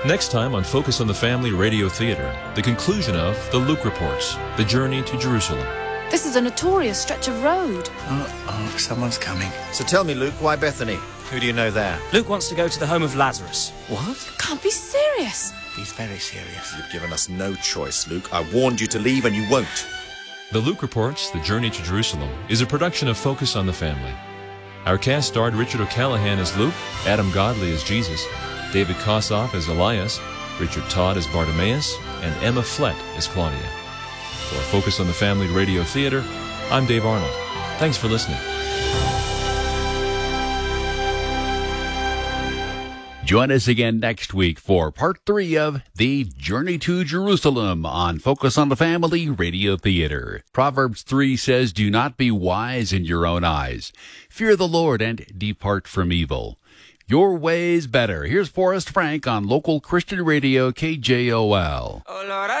Next time on Focus on the Family Radio Theater, the conclusion of The Luke Reports, The Journey to Jerusalem. This is a notorious stretch of road. Oh, someone's coming. So tell me, Luke, why Bethany? Who do you know there? Luke wants to go to the home of Lazarus. What? You can't be serious. He's very serious. You've given us no choice, Luke. I warned you to leave and you won't. The Luke Reports, The Journey to Jerusalem, is a production of Focus on the Family. Our cast starred Richard O'Callaghan as Luke, Adam Godley as Jesus, David Kossoff as Elias, Richard Todd as Bartimaeus, and Emma Flett as Claudia. For Focus on the Family Radio Theater, I'm Dave Arnold. Thanks for listening. Join us again next week for part 3 of The Journey to Jerusalem on Focus on the Family Radio Theater. Proverbs 3 says, "Do not be wise in your own eyes. Fear the Lord and depart from evil. Your way is better." Here's Forrest Frank on local Christian radio KJOL. Oh Lord,